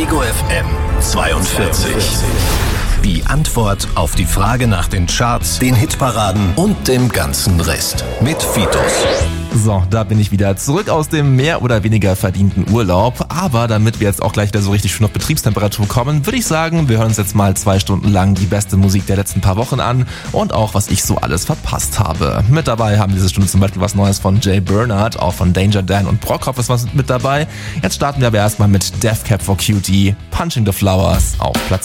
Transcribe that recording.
Ego FM 42. Die Antwort auf die Frage nach den Charts, den Hitparaden und dem ganzen Rest. Mit Fitos. So, da bin ich wieder zurück aus dem mehr oder weniger verdienten Urlaub. Aber damit wir jetzt auch gleich wieder so richtig schön auf Betriebstemperatur kommen, würde ich sagen, wir hören uns jetzt mal 2 Stunden lang die beste Musik der letzten paar Wochen an und auch, was ich so alles verpasst habe. Mit dabei haben diese Stunde zum Beispiel was Neues von Jay Bernard, auch von Danger Dan und Brockhoff ist was mit dabei. Jetzt starten wir aber erstmal mit Death Cab for Cutie, Punching the Flowers auf Platz